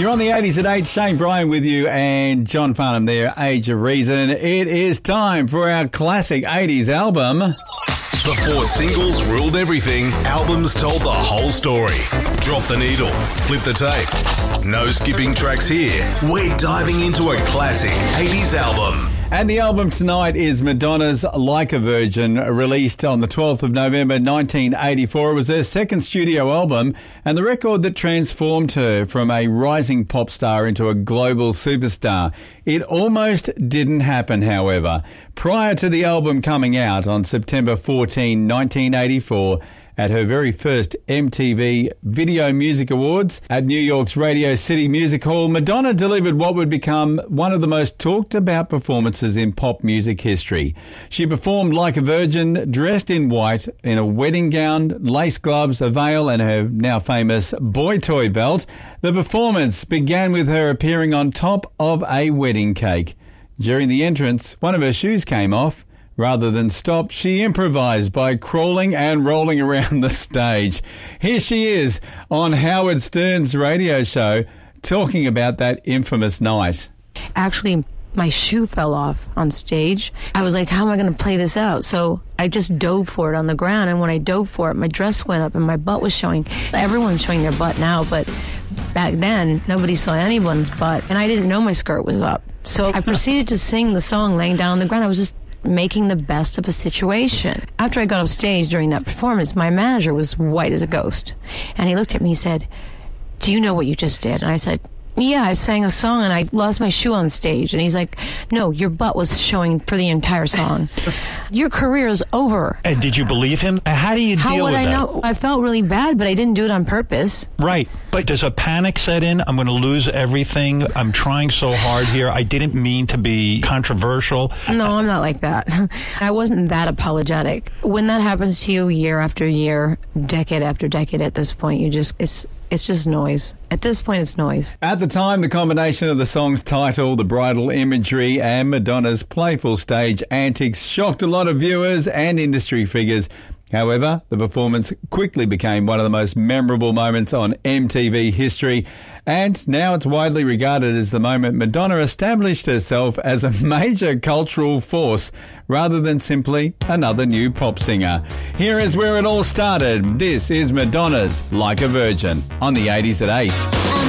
You're on the 80s at 8. Shane Bryan with you and John Farnham there, Age of Reason. It is time for our classic 80s album. Before singles ruled everything, albums told the whole story. Drop the needle, flip the tape. No skipping tracks here. We're diving into a classic 80s album. And the album tonight is Madonna's Like a Virgin, released on the 12th of November 1984. It was her second studio album and the record that transformed her from a rising pop star into a global superstar. It almost didn't happen, however. Prior to the album coming out on September 14, 1984, at her very first MTV Video Music Awards at New York's Radio City Music Hall, Madonna delivered what would become one of the most talked about performances in pop music history. She performed Like a Virgin, dressed in white, in a wedding gown, lace gloves, a veil, and her now famous boy toy belt. The performance began with her appearing on top of a wedding cake. During the entrance, one of her shoes came off. Rather than stop, she improvised by crawling and rolling around the stage. Here she is on Howard Stern's radio show talking about that infamous night. Actually, my shoe fell off on stage. I was like, how am I going to play this out? So I just dove for it on the ground. And when I dove for it, my dress went up and my butt was showing. Everyone's showing their butt now, but back then, nobody saw anyone's butt. And I didn't know my skirt was up. So I proceeded to sing the song laying down on the ground. I was just making the best of a situation. After I got off stage during that performance, my manager was white as a ghost. And he looked at me and said, "Do you know what you just did?" And I said, "Yeah, I sang a song and I lost my shoe on stage." And he's like, "No, your butt was showing for the entire song. Your career is over." And did you believe him? How do you deal with that? How would I know? I felt really bad, but I didn't do it on purpose. Right. But does a panic set in? I'm going to lose everything. I'm trying so hard here. I didn't mean to be controversial. No, I'm not like that. I wasn't that apologetic. When that happens to you year after year, decade after decade at this point, it's just noise. At this point, it's noise. At the time, the combination of the song's title, the bridal imagery, and Madonna's playful stage antics shocked a lot of viewers and industry figures. However, the performance quickly became one of the most memorable moments on MTV history, and now it's widely regarded as the moment Madonna established herself as a major cultural force rather than simply another new pop singer. Here is where it all started. This is Madonna's Like a Virgin on the 80s at 8.